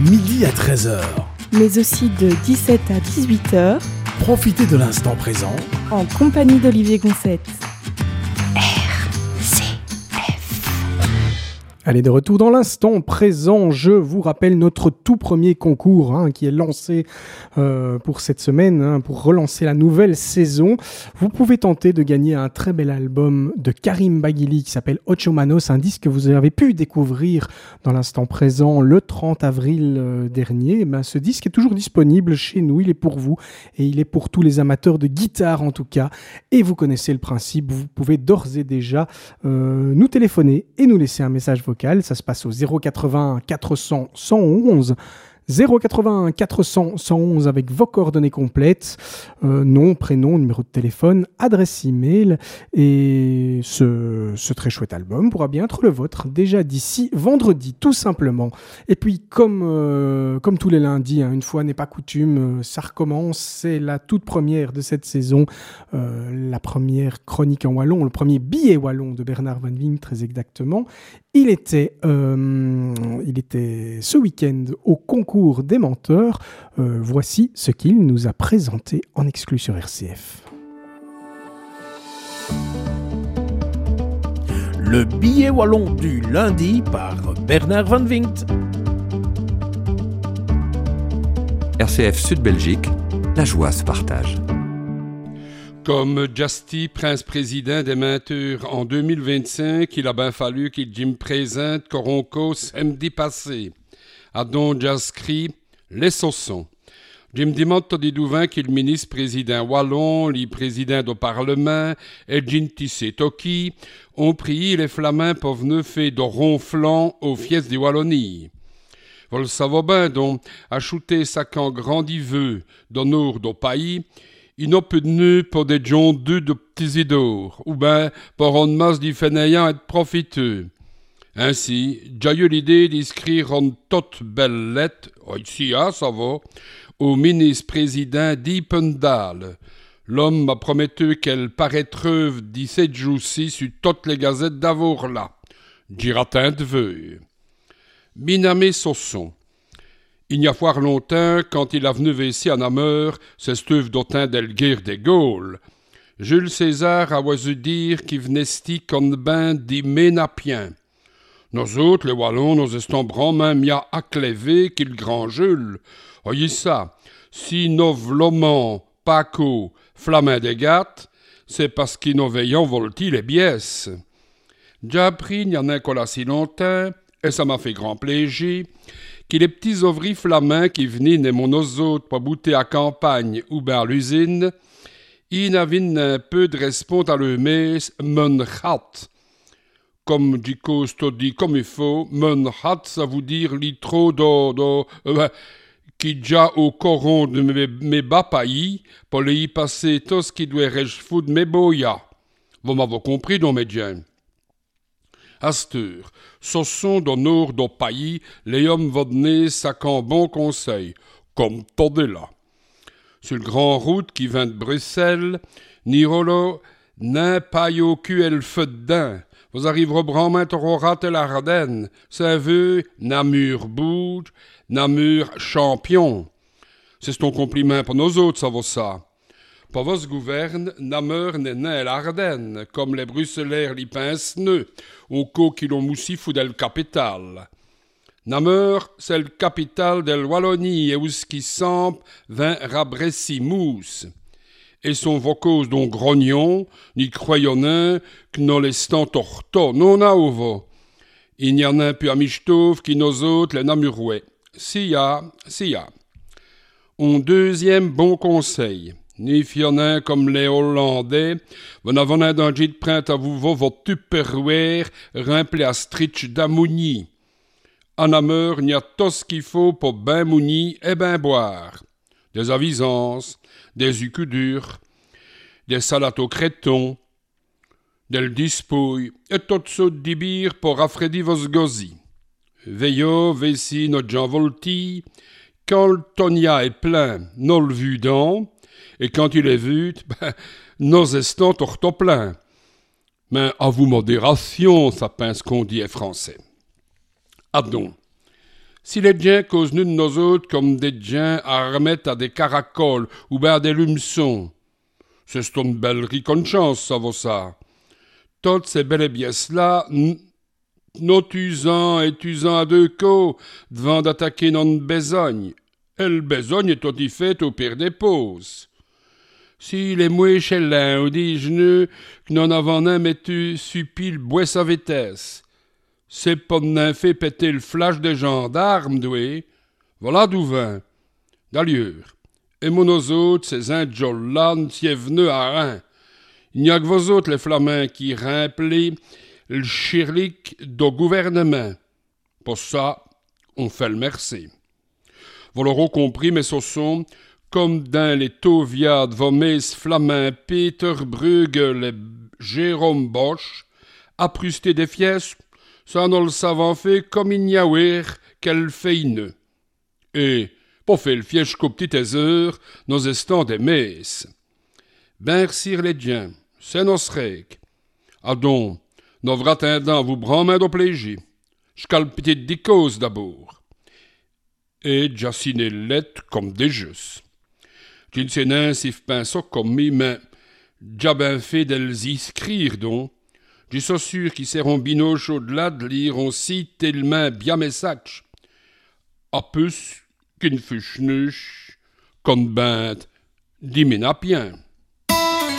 midi à 13h. Mais aussi de 17 à 18h. Profitez de l'instant présent en compagnie d'Olivier Gonçette. Allez, de retour dans l'instant présent, je vous rappelle notre tout premier concours qui est lancé pour cette semaine, pour relancer la nouvelle saison. Vous pouvez tenter de gagner un très bel album de Karim Baghili qui s'appelle Ocho Manos, un disque que vous avez pu découvrir dans l'instant présent le 30 avril dernier. Ce disque est toujours disponible chez nous, il est pour vous et il est pour tous les amateurs de guitare en tout cas. Et vous connaissez le principe, vous pouvez d'ores et déjà nous téléphoner et nous laisser un message vocal. Ça se passe au 080 400 111. 080 400 111 avec vos coordonnées complètes, nom, prénom, numéro de téléphone, adresse email et ce très chouette album pourra bien être le vôtre déjà d'ici vendredi tout simplement. Et puis comme tous les lundis, une fois n'est pas coutume, ça recommence, c'est la toute première de cette saison, la première chronique en wallon, le premier billet wallon de Bernard Van Vink très exactement. Il était ce week-end au concours des menteurs. Voici ce qu'il nous a présenté en exclu sur RCF. Le billet wallon du lundi par Bernard Van Vink. RCF Sud-Belgique, la joie se partage. Comme Justy, prince-président des menteurs en 2025, il a bien fallu qu'il me présente Coronco samedi passé. A donc j'ascris les saussons. Je me demande des douvins qu'il ministre-président wallon, les présidents du Parlement, et Gintissé Toki, ont prié les Flamands pour venir faire de ronflant aux fiestes de Wallonie. Vous le savez bien, donc, ajouter ça qu'en grandiveux d'honneur du pays, il n'a plus de nœuds pour des gens deux de petits idores, ou bien pour une masse de fainéants et de profiteux. Ainsi, j'ai eu l'idée d'écrire une toute belle lettre, ici, ça va, au ministre-président d'Ipendal. L'homme m'a promettu qu'elle paraîtrait 17 jours-ci sur toutes les gazettes d'Avour-là. J'y de vœux. Binamé Sosson. Il n'y a fort longtemps, quand il a venu ici à Namur, c'est stuve d'autant d'Elguire des Gaules. Jules César a oisu dire qu'il venait sti comme bande des Ménapiens. Nous autres, les Wallons, nous estons vraiment mia acclévés qu'il grand Jules. Voyez ça, si nous vlomons, Paco, Flamin des Gattes, c'est parce qu'ils nous veillons volti les biesses. J'ai appris, il n'y en a qu'à si longtemps, et ça m'a fait grand plaisir, que les petits ouvriers flamands qui venaient de mon autres pour bouter à campagne ou bien à l'usine, ils avaient un peu de respect à leur messe, mon hat. Comme dit dit comme il faut, mon hat, ça veut dire litro qui déjà au coron de mes bas pays, pour les y passer tout ce qui doit réchefou de mes boyas. Vous m'avez compris, non, mes gens? Astur, ce sont d'honneur du pays, les hommes vont donner un bon conseil, comme tordez là. Sur le grand route qui vient de Bruxelles, Nirolo, n'a pas eu le feu dedans. Vous arriverez vraiment à rater l'Ardenne. Ça veut Namur bouge, Namur champion. C'est ton compliment pour nous autres, ça vaut ça. Pour vos gouverne, Namur n'est né à l'Ardenne, comme les Bruxellaires l'y pincent nœuds, au cas qui l'ont moussi fou del capital. Namur, c'est le capital de Wallonie, et où ce qui semble vint rabressi mousse. Et son vocose dont grognon, ni croyonnant, que nous l'estant torto, non a ovo. Il n'y en a plus à Michtov qui nous autres les Namurouais. Si ya. Un deuxième bon conseil. Ni fionnant comme les Hollandais, vous n'avez un danger de prendre à vous votre tupperware rempli à stritch d'amouni. En Namur, il y a tout ce qu'il faut pour ben mouni et ben boire. Des avisances, des ucudures, des salades au créton, des dispouilles et tout ça d'ibir pour rafraîchir vos gosies. Veillons, vessi notre Jean Volti, quand le tonia est plein, nous le vu dans, et quand il est vu, nos estons torto plein. Mais à vous modération, ça pince qu'on dit est français. Ah donc, Si les gens causent nous de nos autres comme des gens armés à des caracoles ou bien à des lumeçons, c'est une belle riconchance, ça vaut ça. Toutes ces belles pièces-là, nos usant et usant à deux coups, devant d'attaquer notre besogne. Et le besogne est tout y fait au pire des pauses. Si les mouets chez l'un ou des genoux, que n'en avons un mettu suppi le bois sa vitesse, c'est pas n'en fait péter le flash des gendarmes, doué. Voilà d'où vin. D'ailleurs, et mon autres, ces indjols-là, n'y est venu à rien. Il n'y a que vous autres, les flamands, qui remplissent le chirlic du gouvernement. Pour ça, on fait le merci. Vous l'aurez compris, mes saussons, comme dans les Toviades, vos mes flamands Peter Bruegel et Jérôme Bosch, apprusté des fiesses, ça nous le savons fait comme il n'y a ouir qu'elle fait une. Et, pour faire le fièche qu'au petit heures, nos estons des messes. Ben, sire les diens, c'est nos règles. Adon, nos vratindants vous bramain au plégi. J'cal petite des causes d'abord. Et j'assiné lettres comme des jeux. J'ne sais n'un si pinceau comme mi, mais j'ai ben fait d'elles y écrire donc. Je suis sûr qu'ils seront binoches au-delà de lire aussi tellement bien mes sacs. A plus qu'une fuchnuche, comme binte, d'Iménapien.